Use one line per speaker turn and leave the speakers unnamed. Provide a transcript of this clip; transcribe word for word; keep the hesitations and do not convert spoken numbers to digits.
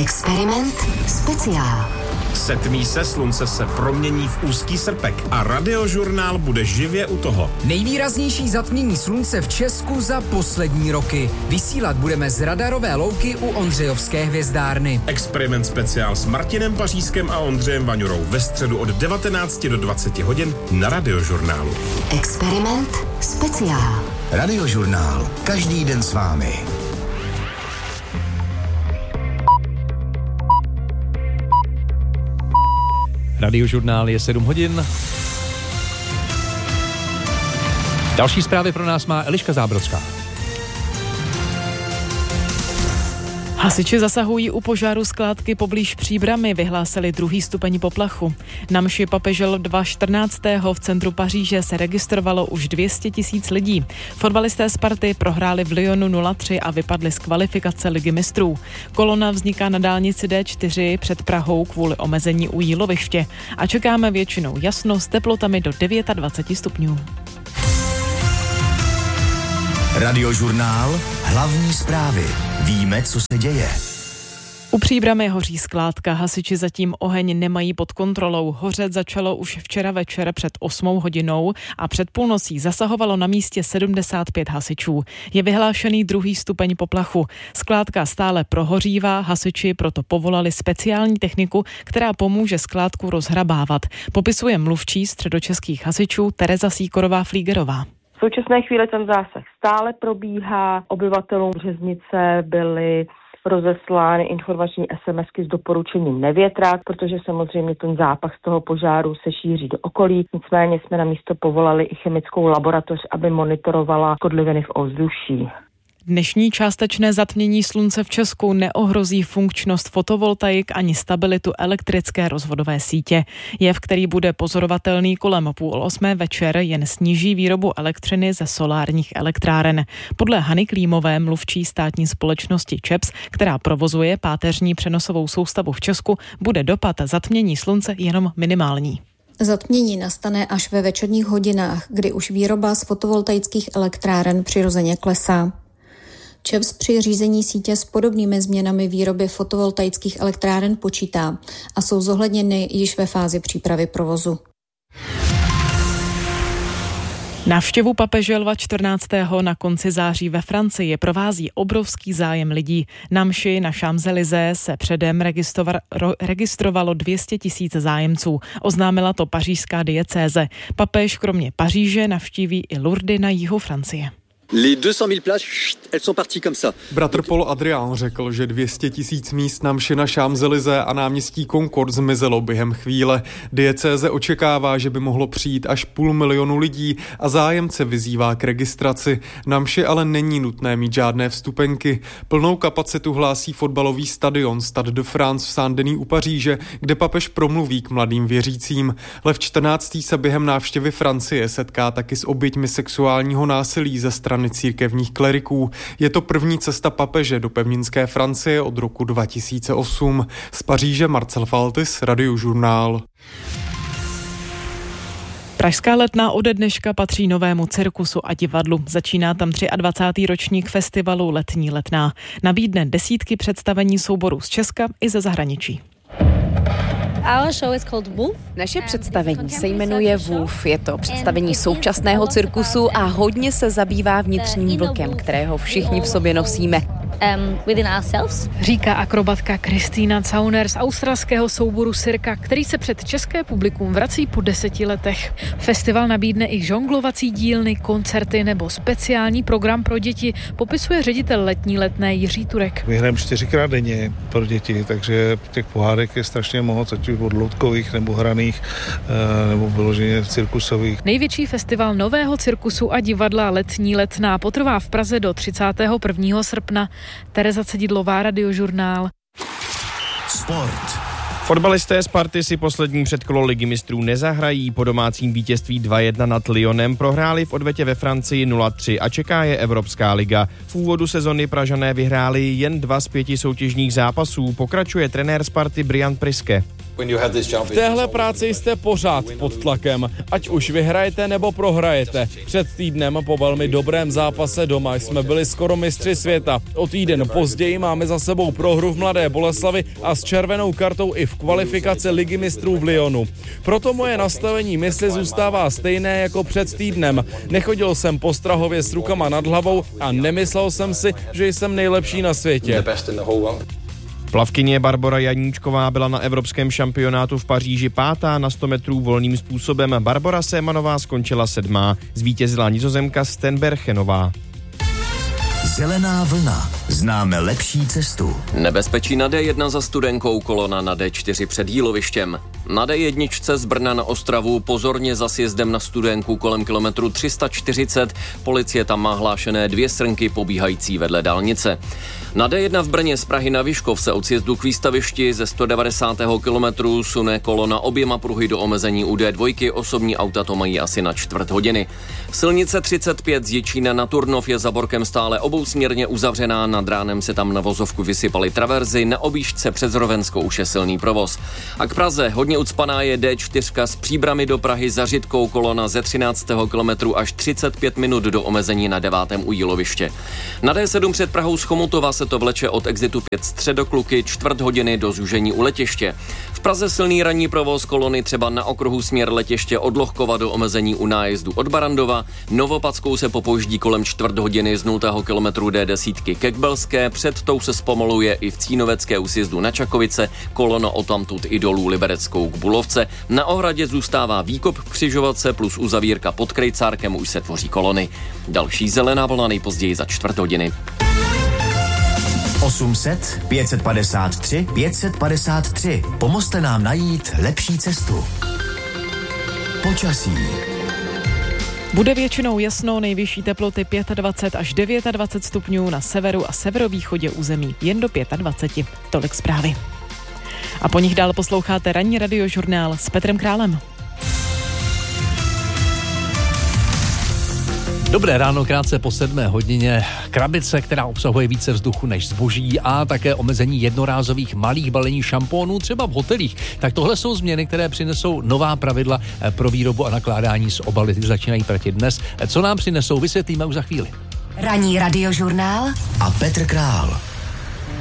Experiment speciál.
Setmí se, slunce se promění v úzký srpek a Radiožurnál bude živě u toho.
Nejvýraznější zatmění slunce v Česku za poslední roky. Vysílat budeme z radarové louky u Ondřejovské hvězdárny.
Experiment speciál s Martinem Pařískem a Ondřejem Vaňurou ve středu od devatenácti do dvaceti hodin na Radiožurnálu.
Experiment speciál.
Radiožurnál. Každý den s vámi.
Radiožurnál je sedm hodin. Další zprávy pro nás má Eliška Zábrodská.
Hasiči zasahují u požáru skládky poblíž Příbrami, vyhlásili druhý stupeň poplachu. Na mši papeže Ludva čtrnáctého v centru Paříže se registrovalo už dvě stě tisíc lidí. Fotbalisté Sparty prohráli v Lyonu nula tři a vypadli z kvalifikace Ligy mistrů. Kolona vzniká na dálnici D čtyři před Prahou kvůli omezení u jíloviště a čekáme většinou jasno s teplotami do dvacet devět stupňů.
Radiožurnál. Hlavní zprávy. Víme, co se děje.
U Příbrami hoří skládka, hasiči zatím oheň nemají pod kontrolou. Hořet začalo už včera večer před osmou hodinou a před půlnocí zasahovalo na místě sedmdesát pět hasičů. Je vyhlášený druhý stupeň poplachu. Skládka stále prohořívá, hasiči proto povolali speciální techniku, která pomůže skládku rozhrabávat. Popisuje mluvčí středočeských hasičů Tereza Síkorová-Flígerová.
V současné chvíli ten zásah stále probíhá. Obyvatelům Březnice byly rozeslány informační SMSky s doporučením nevětrat, protože samozřejmě ten zápach z toho požáru se šíří do okolí. Nicméně jsme na místo povolali i chemickou laboratoř, aby monitorovala škodliviny v ovzduší.
Dnešní částečné zatmění slunce v Česku neohrozí funkčnost fotovoltaik ani stabilitu elektrické rozvodové sítě. Jev, který bude pozorovatelný kolem půl osmé večer, jen sníží výrobu elektřiny ze solárních elektráren. Podle Hany Klímové, mluvčí státní společnosti ČEPS, která provozuje páteřní přenosovou soustavu v Česku, bude dopad zatmění slunce jenom minimální.
Zatmění nastane až ve večerních hodinách, kdy už výroba z fotovoltaických elektráren přirozeně klesá. ČEPS při řízení sítě s podobnými změnami výroby fotovoltaických elektráren počítá a jsou zohledněny již ve fázi přípravy provozu.
Návštěvu papeže Lva čtrnáctého na konci září ve Francii provází obrovský zájem lidí. Na mši na Champs-Élysées se předem registrovalo dvě stě tisíc zájemců. Oznámila to pařížská diecéze. Papež kromě Paříže navštíví i Lourdes na jihu Francie.
Les deux cent mille places, elles sont parties comme ça.
Bratr Paul Adrián řekl, že dvě stě tisíc míst na mši na Champs-Élysées a náměstí Concorde zmizelo během chvíle. Diecéze očekává, že by mohlo přijít až půl milionu lidí a zájemce vyzývá k registraci. Na mši ale není nutné mít žádné vstupenky. Plnou kapacitu hlásí fotbalový stadion Stade de France v Saint-Denis u Paříže, kde papež promluví k mladým věřícím. Lev čtrnáctý se během návštěvy Francie setká taky s oběťmi sexuálního násilí ze strany církevních kleriků. Je to první cesta papeže do pevninské Francie od roku dva tisíce osm. Z Paříže Marcel Faltis, Radiožurnál.
Pražská Letná ode dneška patří novému cirkusu a divadlu. Začíná tam dvacátý třetí ročník festivalu Letní Letná. Nabídne desítky představení souborů z Česka i ze zahraničí.
Naše představení se jmenuje Wolf. Je to představení současného cirkusu a hodně se zabývá vnitřním vlkem, kterého všichni v sobě nosíme.
Říká akrobatka Kristýna Cauner z australského souboru Cirka, který se před české publikum vrací po deseti letech. Festival nabídne i žonglovací dílny, koncerty nebo speciální program pro děti, popisuje ředitel Letní Letné Jiří Turek.
My hrajeme čtyřikrát denně pro děti, takže těch pohádek je strašně moc, ať už od loutkových nebo hraných, nebo vyloženě cirkusových.
Největší festival nového cirkusu a divadla Letní Letná potrvá v Praze do třicátého prvního srpna. Tereza Cedidlová, Radiožurnál.
Sport.
Fotbalisté Sparty si poslední předkolo Ligy mistrů nezahrají. Po domácím vítězství dva jedna nad Lyonem prohráli v odvetě ve Francii nula tři a čeká je Evropská liga. V úvodu sezony Pražané vyhráli jen dva z pěti soutěžních zápasů. Pokračuje trenér Sparty Brian Priske.
V téhle práci jste pořád pod tlakem, ať už vyhrajete nebo prohrajete. Před týdnem po velmi dobrém zápase doma jsme byli skoro mistři světa. O týden později máme za sebou prohru v Mladé Boleslavi a s červenou kartou i v kvalifikaci Ligy mistrů v Lyonu. Proto moje nastavení mysli zůstává stejné jako před týdnem. Nechodil jsem po Strahově s rukama nad hlavou a nemyslel jsem si, že jsem nejlepší na světě.
Plavkyně Barbora Janíčková byla na evropském šampionátu v Paříži pátá na sto metrů volným způsobem. Barbora Sémanová skončila sedmá. Zvítězila Nizozemka Stenberchenová.
Zelená vlna. Známe lepší cestu.
Nebezpečí na D jedna za Studenkou, kolona na D čtyři před Jílovištěm. Na D jedna z Brna na Ostravu pozorně za sjezdem na Studenku kolem kilometru tři sta čtyřicet. Policie tam má hlášené dvě srnky pobíhající vedle dálnice. Na D jedna v Brně z Prahy na Vyškov se od sjezdu k výstavišti ze sto devadesátého kilometru sune kolona oběma pruhy do omezení u D dva. Osobní auta to mají asi na čtvrt hodiny. Silnice třicet pět z Jičína na Turnov je za Borkem stále obousměrně uzavřená. Nad ránem se tam na vozovku vysypaly traverzy, na objížďce přes Rovenskou už je silný provoz. A k Praze hodně ucpaná je D čtyři z Příbrami do Prahy za Řitkou, kolona ze třináctého kilometru až třicet pět minut do omezení na devátém u Jíloviště. Na D sedm před Prahou z Chomutova se to vleče od exitu pět Středokluky čtvrt hodiny do zúžení u letiště. V Praze silný ranní provoz kolony třeba na okruhu směr letiště od Lohkova do omezení u nájezdu od Barandova. Novopadskou se popouždí kolem čtvrt hodiny z nultého kilometru D deset ke Kbelské, před tou se zpomaluje i v Cínovecké u sjezdu na Čakovice, kolona odtamtud i dolů Libereckou k Bulovce. Na Ohradě zůstává výkop v Křižovatce plus uzavírka pod Krejcárkem, už se tvoří kolony. Další zelená vlna nejpozději za čtvrt hodiny.
osm set, pět set padesát tři, pět set padesát tři. Pomozte nám najít lepší cestu. Počasí.
Bude většinou jasno, nejvyšší teploty dvacet pět až dvacet devět stupňů na severu a severovýchodě území jen do dvacet pět. Tolik zprávy. A po nich dál posloucháte ranní radiožurnál s Petrem Králem.
Dobré ráno, krátce po sedmé hodině. Krabice, která obsahuje více vzduchu než zboží a také omezení jednorázových malých balení šampónů, třeba v hotelích. Tak tohle jsou změny, které přinesou nová pravidla pro výrobu a nakládání s obaly. Ty začínají platit dnes. Co nám přinesou, vysvětlíme už za chvíli.
Ranní radiožurnál
a Petr Král.